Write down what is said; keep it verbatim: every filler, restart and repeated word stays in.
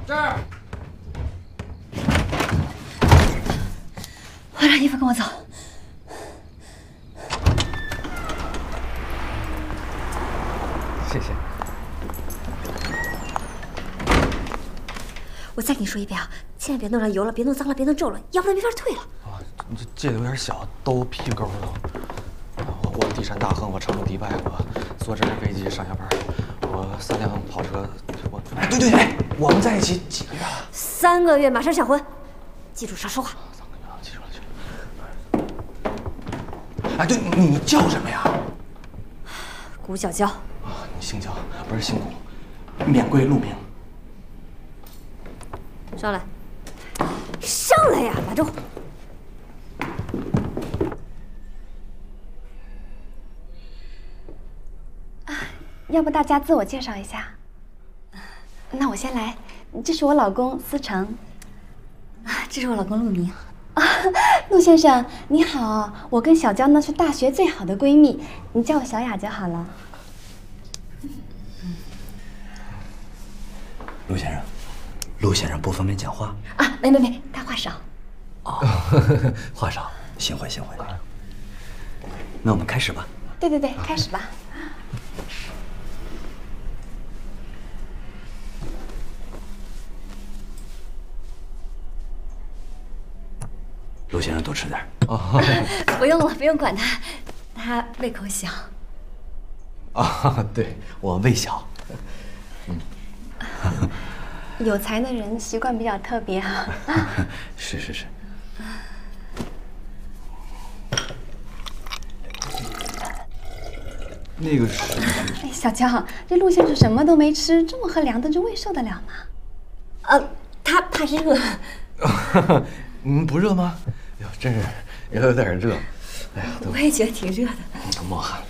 这儿。 换上衣服跟我走。 谢谢。 我再跟你说一遍啊，千万别弄上油了，别弄脏了，别弄皱了，要不然没法退了。 啊，你这借的有点小，都屁股沟了。我我地产大亨，我成了迪拜，我坐直升飞机上下班，我三辆跑车，我哎对对对，哎，我们在一起几个月了？ 三个月，马上闪婚，记住少说话。 三个月了，记住了，记住了。哎，对，你你叫什么呀？ 谷小娇。 啊，你姓焦，不是姓谷，免贵禄名。 上来，上来呀！打住！ 啊，要不大家自我介绍一下？那我先来，这是我老公思成。 啊，这是我老公陆明。 啊，陆先生你好，我跟小娇呢是大学最好的闺蜜，你叫我小雅就好了。 陆先生，陆先生不方便讲话啊，没没没，他话少。 哦，话少，幸会幸会。那我们开始吧。 对对对，开始吧。 陆先生多吃点。 哦， 不用了，不用管他，他胃口小。 啊，对我胃小。嗯。 有才的人习惯比较特别啊。 是是是。那个是。 哎，小娇，这陆先生什么都没吃，这么喝凉的，这胃受得了吗？ 呃，他怕热。 嗯，不热吗？哎呦，真是也有点热。哎呀， 我也觉得挺热的。 冒汗。